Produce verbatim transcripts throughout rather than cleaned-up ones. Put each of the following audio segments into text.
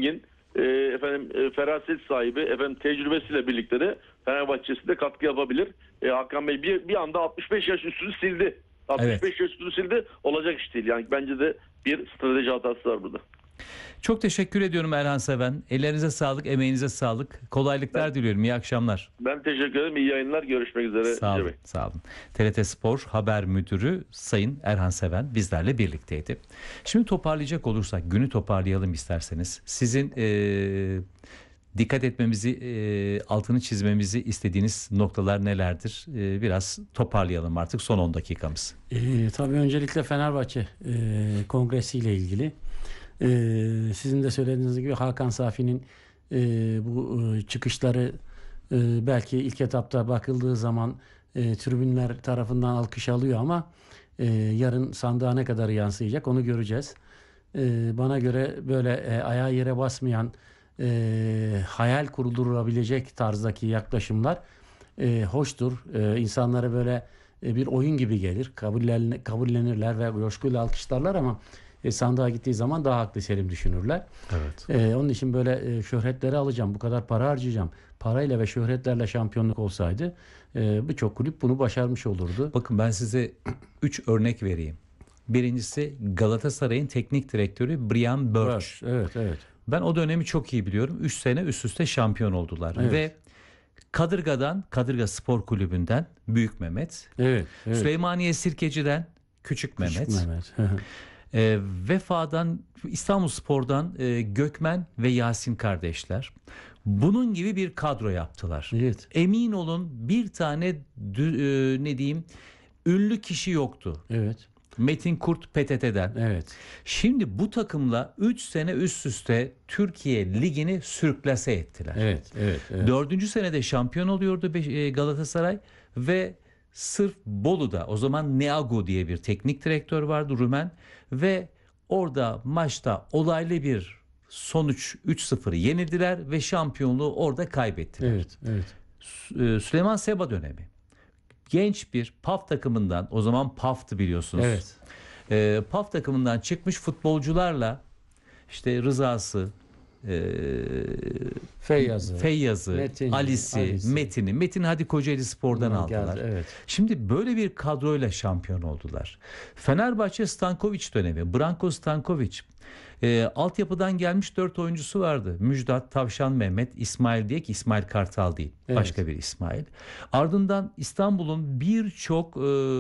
zengin, e, efendim e, feraset sahibi, efendim tecrübesiyle birlikte de Fenerbahçe'si de katkı yapabilir. E, Hakan Bey bir, bir anda altmış beş yaş üstünü sildi. altmış beş Evet. yaş üstünü sildi. Olacak iş değil. Yani bence de bir strateji hatası var burada. Çok teşekkür ediyorum Erhan Seven. Ellerinize sağlık, emeğinize sağlık. Kolaylıklar Ben- diliyorum. İyi akşamlar. Ben teşekkür ederim. İyi yayınlar. Görüşmek üzere. Sağ Yüce olun, Bey. sağ olun. T R T Spor Haber Müdürü Sayın Erhan Seven bizlerle birlikteydi. Şimdi toparlayacak olursak, günü toparlayalım isterseniz. Sizin eee, dikkat etmemizi, eee, altını çizmemizi istediğiniz noktalar nelerdir? Eee, biraz toparlayalım artık, son on dakikamız. E, tabii öncelikle Fenerbahçe e, kongresiyle ilgili. E, sizin de söylediğiniz gibi Hakan Safi'nin e, bu e, çıkışları e, belki ilk etapta bakıldığı zaman e, tribünler tarafından alkış alıyor ama e, yarın sandığa ne kadar yansıyacak onu göreceğiz. E, bana göre böyle e, ayağı yere basmayan, e, hayal kurdurabilecek tarzdaki yaklaşımlar e, hoştur. E, insanlara böyle e, bir oyun gibi gelir. Kabullen, kabullenirler ve coşkuyla alkışlarlar ama e, sandığa gittiği zaman daha haklı selim düşünürler. Evet. E, onun için böyle e, şöhretleri alacağım, bu kadar para harcayacağım. Parayla ve şöhretlerle şampiyonluk olsaydı e, birçok kulüp bunu başarmış olurdu. Bakın ben size üç örnek vereyim. Birincisi Galatasaray'ın teknik direktörü Brian Birch. Birch, evet, evet. Ben o dönemi çok iyi biliyorum. üç sene üst üste şampiyon oldular. Evet. Ve Kadırga'dan, Kadırga Spor Kulübü'nden Büyük Mehmet, Evet, evet. Süleymaniye Sirkeci'den Küçük Mehmet, Küçük Mehmet. e, Vefa'dan, İstanbulspor'dan e, Gökmen ve Yasin kardeşler. Bunun gibi bir kadro yaptılar. Evet. Emin olun bir tane dü- e, ne diyeyim ünlü kişi yoktu. Evet. Metin Kurt P T T'den. Evet. Şimdi bu takımla üç sene üst üste Türkiye Ligi'ni sürklase ettiler. Evet, evet, evet. Dördüncü senede şampiyon oluyordu Be- e, Galatasaray ve sırf Bolu'da o zaman Neago diye bir teknik direktör vardı, Rumen, ve orada maçta olaylı bir sonuç üç sıfır yenildiler ve şampiyonluğu orada kaybettiler. Evet, evet. Sü- e, Süleyman Seba dönemi. Genç bir P A F takımından, o zaman P A F'tı biliyorsunuz. Evet. E, P A F takımından çıkmış futbolcularla işte Rıza'sı, e, Feyyaz'ı, Feyyaz'ı, Metin'i, Ali'si, Ali'si. Metin'i. Metin hadi Kocaeli Spor'dan Bunlar aldılar. geldi, evet. Şimdi böyle bir kadroyla şampiyon oldular. Fenerbahçe Stanković dönemi. Branko Stanković. E, altyapıdan gelmiş dört oyuncusu vardı. Müjdat, Tavşan Mehmet, İsmail diye ki İsmail Kartal değil. Evet. Başka bir İsmail. Ardından İstanbul'un birçok e,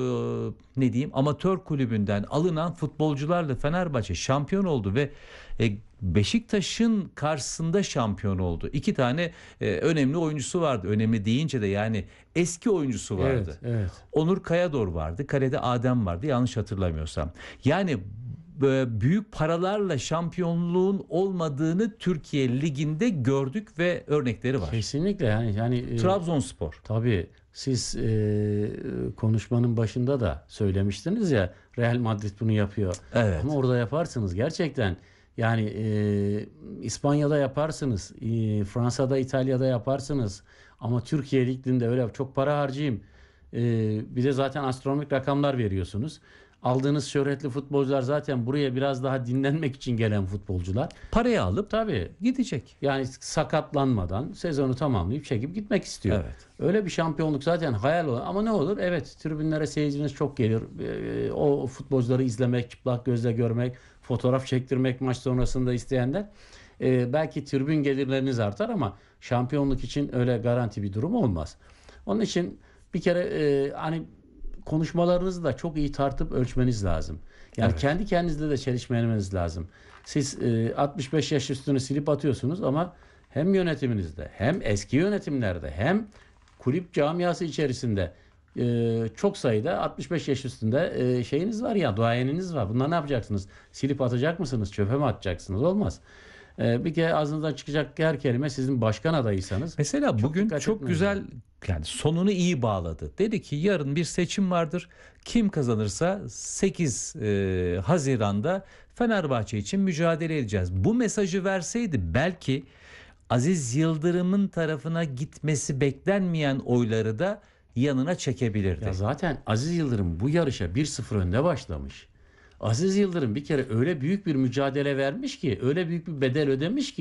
ne diyeyim amatör kulübünden alınan futbolcularla Fenerbahçe şampiyon oldu ve e, Beşiktaş'ın karşısında şampiyon oldu. İki tane e, önemli oyuncusu vardı. Önemli deyince de yani eski oyuncusu vardı. Evet, evet. Onur Kayador vardı. Kalede Adem vardı yanlış hatırlamıyorsam. Yani böyle büyük paralarla şampiyonluğun olmadığını Türkiye Ligi'nde gördük ve örnekleri var. Kesinlikle yani yani e, Trabzonspor. tabii siz e, konuşmanın başında da söylemiştiniz ya, Real Madrid bunu yapıyor. Evet. Ama orada yaparsınız gerçekten. Yani e, İspanya'da yaparsınız, e, Fransa'da, İtalya'da yaparsınız. Ama Türkiye Ligi'nde öyle çok para harcayayım. E, bir de zaten astronomik rakamlar veriyorsunuz. Aldığınız şöhretli futbolcular zaten buraya biraz daha dinlenmek için gelen futbolcular. Parayı alıp Tabii. gidecek. Yani sakatlanmadan sezonu tamamlayıp çekip gitmek istiyor. Evet. Öyle bir şampiyonluk zaten hayal olur. Ama ne olur? Evet, tribünlere seyirciniz çok gelir. Ee, o futbolcuları izlemek, çıplak gözle görmek, fotoğraf çektirmek maç sonrasında isteyenler. Ee, belki tribün gelirleriniz artar ama şampiyonluk için öyle garanti bir durum olmaz. Onun için bir kere e, hani konuşmalarınızı da çok iyi tartıp ölçmeniz lazım. Yani Evet. kendi kendinizle de çelişmemeniz lazım. Siz e, altmış beş yaş üstünü silip atıyorsunuz ama hem yönetiminizde hem eski yönetimlerde hem kulüp camiası içerisinde e, çok sayıda altmış beş yaş üstünde e, şeyiniz var ya, duayeniniz var. Bunlar ne yapacaksınız? Silip atacak mısınız? Çöpe mi atacaksınız? Olmaz. E, bir kere ağzınızdan çıkacak her kelime sizin başkan adayıysanız. Mesela Çok bugün dikkat çok etmeniz güzel lazım. yani sonunu iyi bağladı. Dedi ki yarın bir seçim vardır. Kim kazanırsa sekiz e, Haziran'da Fenerbahçe için mücadele edeceğiz. Bu mesajı verseydi belki Aziz Yıldırım'ın tarafına gitmesi beklenmeyen oyları da yanına çekebilirdi. Ya zaten Aziz Yıldırım bu yarışa bir sıfır önde başlamış. Aziz Yıldırım bir kere öyle büyük bir mücadele vermiş ki, öyle büyük bir bedel ödemiş ki